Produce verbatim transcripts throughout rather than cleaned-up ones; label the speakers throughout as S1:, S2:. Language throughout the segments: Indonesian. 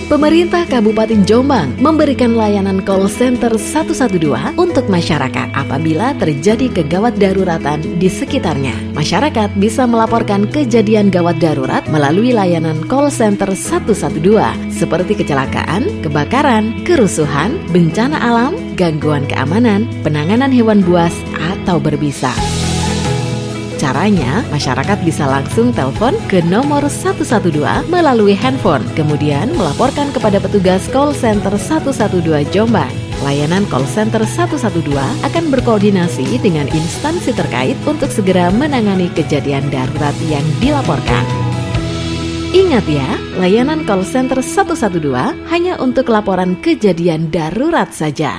S1: Pemerintah Kabupaten Jombang memberikan layanan call center satu satu dua untuk masyarakat apabila terjadi kegawat daruratan di sekitarnya. Masyarakat bisa melaporkan kejadian gawat darurat melalui layanan call center satu satu dua seperti kecelakaan, kebakaran, kerusuhan, bencana alam, gangguan keamanan, penanganan hewan buas, atau berbisa. Caranya, masyarakat bisa langsung telepon ke nomor satu satu dua melalui handphone, kemudian melaporkan kepada petugas call center satu satu dua Jombang. Layanan call center satu satu dua akan berkoordinasi dengan instansi terkait untuk segera menangani kejadian darurat yang dilaporkan. Ingat ya, layanan call center satu satu dua hanya untuk laporan kejadian darurat saja.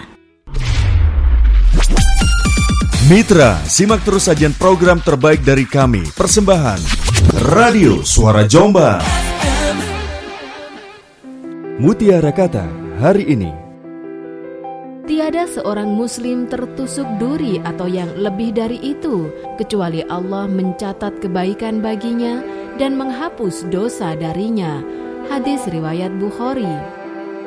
S2: Mitra, simak terus sajian program terbaik dari kami. Persembahan Radio Suara Jombang. Mutiara Kata hari ini.
S1: Tiada seorang muslim tertusuk duri atau yang lebih dari itu, kecuali Allah mencatat kebaikan baginya dan menghapus dosa darinya. Hadis riwayat Bukhari.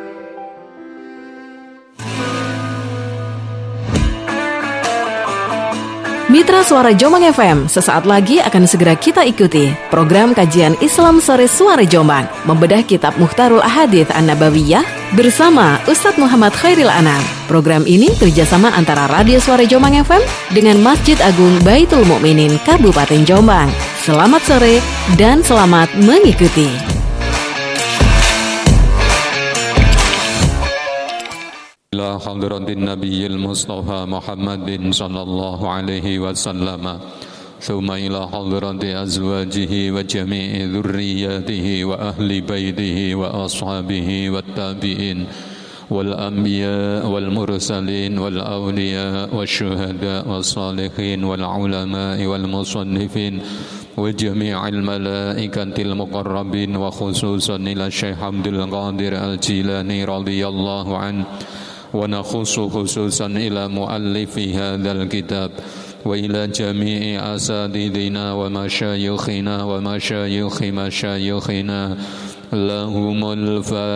S1: Mitra Suara Jombang F M, sesaat lagi akan segera kita ikuti program kajian Islam Sore Suara Jombang, membedah kitab Mukhtarul Ahadits An-Nabawiyah bersama Ustadz Muhammad Khairil Anam. Program ini kerjasama antara Radio Suara Jombang F M dengan Masjid Agung Baitul Mukminin Kabupaten Jombang. Selamat sore dan selamat mengikuti.
S3: ila hadratin nabiyil mustafa Muhammadin sallallahu alaihi wasallam thumma ila hadrati azwajihi wa jami'i dhurriyyatihi wa ahli baitihi wa ashabihi wat tabi'in wal anbiya wal mursalin wal awliya wasyuhada was salihin wal ulama'i wal musannifin wa jami'il malaikatil muqarrabin wa khususan ila Syekh Abdul Qadir Al-Jilani radhiyallahu anhu wa nakhusu khususan ila muallifi hadzal kitab wa ila jami'i asadidina wa masyayikhina wa masyayikhi masyayikhina lahumul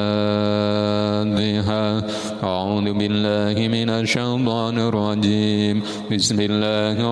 S3: fatiha. A'udzu billahi minasy syaithanir rajim. Bismillahirrahmanirrahim.